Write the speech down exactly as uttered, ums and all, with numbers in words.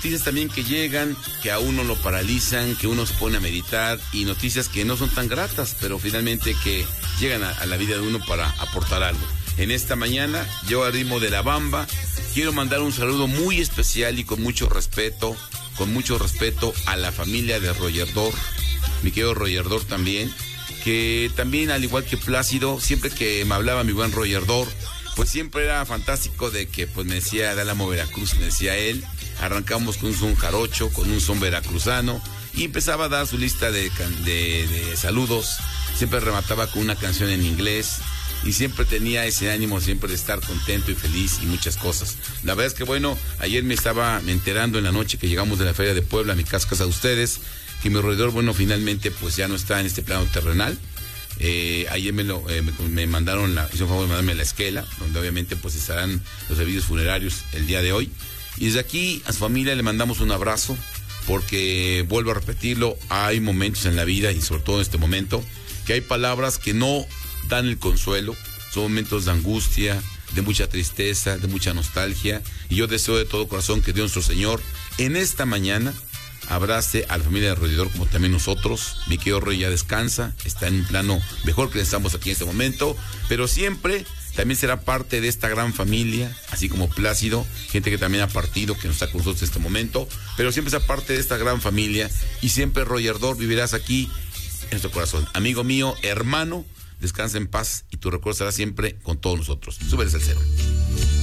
Noticias también que llegan, que a uno lo paralizan, que uno se pone a meditar, y noticias que no son tan gratas, pero finalmente que llegan a, a la vida de uno para aportar algo. En esta mañana, yo al ritmo de La Bamba, quiero mandar un saludo muy especial y con mucho respeto, con mucho respeto a la familia de Roger Dor, mi querido Roger Dor también, que también, al igual que Plácido, siempre que me hablaba mi buen Roger Dor, pues siempre era fantástico de que pues me decía de Álamo Veracruz, me decía él, arrancamos con un son jarocho, con un son veracruzano, y empezaba a dar su lista de, de, de saludos, siempre remataba con una canción en inglés, y siempre tenía ese ánimo siempre de estar contento y feliz y muchas cosas. La verdad es que bueno, ayer me estaba enterando en la noche que llegamos de la Feria de Puebla, a mi casa, casa de ustedes, que mi Roedor, bueno, finalmente pues ya no está en este plano terrenal. Eh, ayer me, lo, eh, me, me mandaron, la, hizo un favor de mandarme la esquela, donde obviamente pues estarán los servicios funerarios el día de hoy. Y desde aquí a su familia le mandamos un abrazo, porque vuelvo a repetirlo, hay momentos en la vida, y sobre todo en este momento, que hay palabras que no dan el consuelo, son momentos de angustia, de mucha tristeza, de mucha nostalgia, y yo deseo de todo corazón que Dios nuestro Señor en esta mañana abrace a la familia de Roedor, como también nosotros. Mi querido Roy ya descansa, está en un plano mejor que estamos aquí en este momento, pero siempre también será parte de esta gran familia, así como Plácido, gente que también ha partido, que no está con nosotros en este momento, pero siempre será parte de esta gran familia, y siempre Roger Dor vivirás aquí en nuestro corazón. Amigo mío, hermano, descansa en paz, y tu recuerdo será siempre con todos nosotros. Súbele al cero.